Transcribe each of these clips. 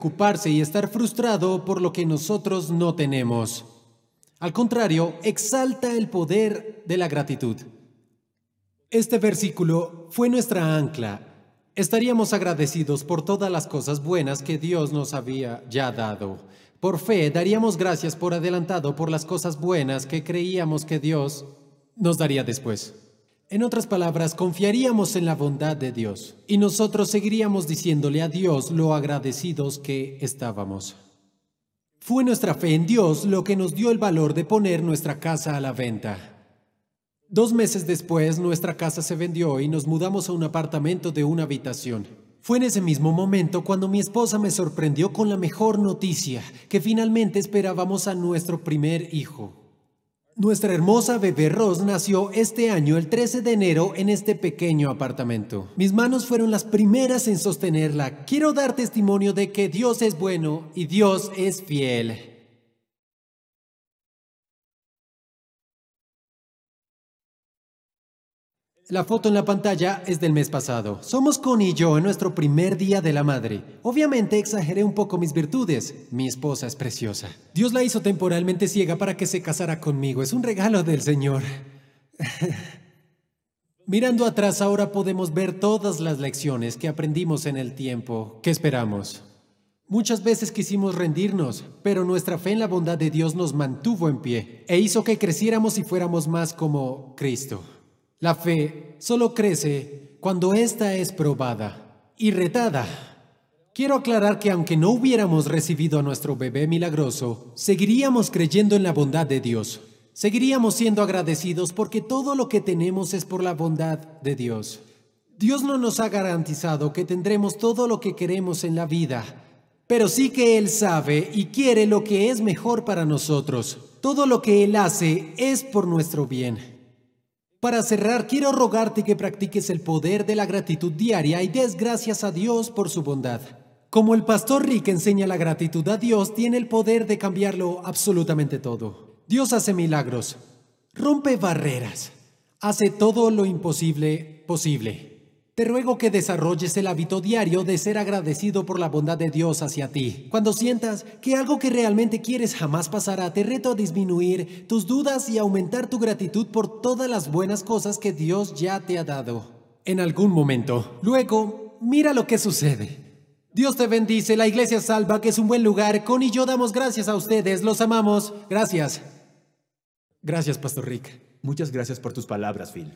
Preocuparse y estar frustrado por lo que nosotros no tenemos. Al contrario, exalta el poder de la gratitud. Este versículo fue nuestra ancla. Estaríamos agradecidos por todas las cosas buenas que Dios nos había ya dado. Por fe, daríamos gracias por adelantado por las cosas buenas que creíamos que Dios nos daría después. En otras palabras, confiaríamos en la bondad de Dios y nosotros seguiríamos diciéndole a Dios lo agradecidos que estábamos. Fue nuestra fe en Dios lo que nos dio el valor de poner nuestra casa a la venta. 2 meses después, nuestra casa se vendió y nos mudamos a un apartamento de una habitación. Fue en ese mismo momento cuando mi esposa me sorprendió con la mejor noticia, que finalmente esperábamos a nuestro primer hijo. Nuestra hermosa bebé Ross nació este año, el 13 de enero, en este pequeño apartamento. Mis manos fueron las primeras en sostenerla. Quiero dar testimonio de que Dios es bueno y Dios es fiel. La foto en la pantalla es del mes pasado. Somos Connie y yo en nuestro primer día de la madre. Obviamente exageré un poco mis virtudes. Mi esposa es preciosa. Dios la hizo temporalmente ciega para que se casara conmigo. Es un regalo del Señor. Mirando atrás ahora podemos ver todas las lecciones que aprendimos en el tiempo que esperamos. Muchas veces quisimos rendirnos, pero nuestra fe en la bondad de Dios nos mantuvo en pie e hizo que creciéramos y fuéramos más como Cristo. La fe solo crece cuando ésta es probada y retada. Quiero aclarar que aunque no hubiéramos recibido a nuestro bebé milagroso, seguiríamos creyendo en la bondad de Dios. Seguiríamos siendo agradecidos porque todo lo que tenemos es por la bondad de Dios. Dios no nos ha garantizado que tendremos todo lo que queremos en la vida, pero sí que Él sabe y quiere lo que es mejor para nosotros. Todo lo que Él hace es por nuestro bien. Para cerrar, quiero rogarte que practiques el poder de la gratitud diaria y des gracias a Dios por su bondad. Como el pastor Rick enseña la gratitud a Dios, tiene el poder de cambiarlo absolutamente todo. Dios hace milagros, rompe barreras, hace todo lo imposible posible. Te ruego que desarrolles el hábito diario de ser agradecido por la bondad de Dios hacia ti. Cuando sientas que algo que realmente quieres jamás pasará, te reto a disminuir tus dudas y aumentar tu gratitud por todas las buenas cosas que Dios ya te ha dado en algún momento. Luego, mira lo que sucede. Dios te bendice, la Iglesia Salva, que es un buen lugar. Connie y yo damos gracias a ustedes, los amamos. Gracias. Gracias, Pastor Rick. Muchas gracias por tus palabras, Phil.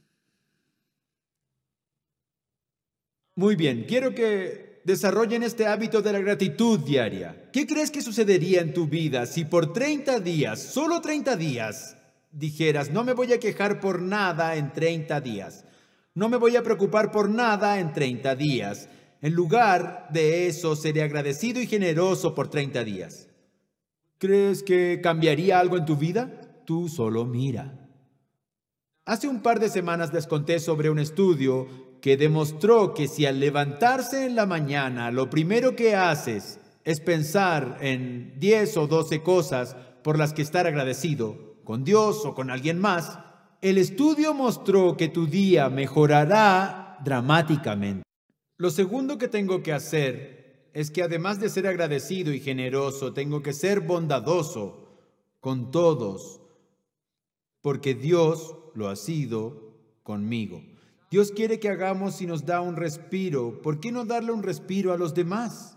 Muy bien, quiero que desarrollen este hábito de la gratitud diaria. ¿Qué crees que sucedería en tu vida si por 30 días, solo 30 días, dijeras, no me voy a quejar por nada en 30 días? No me voy a preocupar por nada en 30 días. En lugar de eso, seré agradecido y generoso por 30 días. ¿Crees que cambiaría algo en tu vida? Tú solo mira. Hace un par de semanas les conté sobre un estudio que demostró que si al levantarse en la mañana lo primero que haces es pensar en 10 o 12 cosas por las que estar agradecido, con Dios o con alguien más, el estudio mostró que tu día mejorará dramáticamente. Lo segundo que tengo que hacer es que además de ser agradecido y generoso, tengo que ser bondadoso con todos, porque Dios lo ha sido conmigo. Dios quiere que hagamos y nos da un respiro. ¿Por qué no darle un respiro a los demás?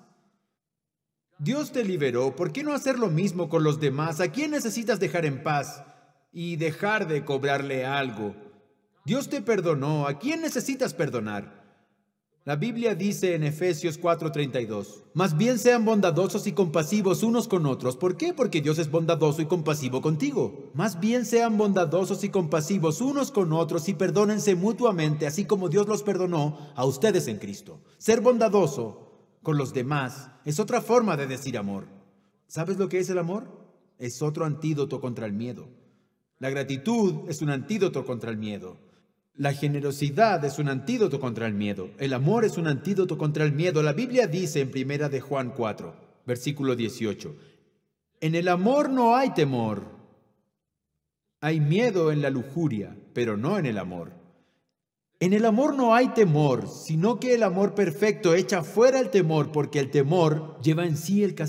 Dios te liberó. ¿Por qué no hacer lo mismo con los demás? ¿A quién necesitas dejar en paz y dejar de cobrarle algo? Dios te perdonó. ¿A quién necesitas perdonar? La Biblia dice en Efesios 4:32, más bien sean bondadosos y compasivos unos con otros. ¿Por qué? Porque Dios es bondadoso y compasivo contigo. Más bien sean bondadosos y compasivos unos con otros y perdónense mutuamente, así como Dios los perdonó a ustedes en Cristo. Ser bondadoso con los demás es otra forma de decir amor. ¿Sabes lo que es el amor? Es otro antídoto contra el miedo. La gratitud es un antídoto contra el miedo. La generosidad es un antídoto contra el miedo. El amor es un antídoto contra el miedo. La Biblia dice en 1 de Juan 4, versículo 18, en el amor no hay temor. Hay miedo en la lujuria, pero no en el amor. En el amor no hay temor, sino que el amor perfecto echa fuera el temor, porque el temor lleva en sí el castigo.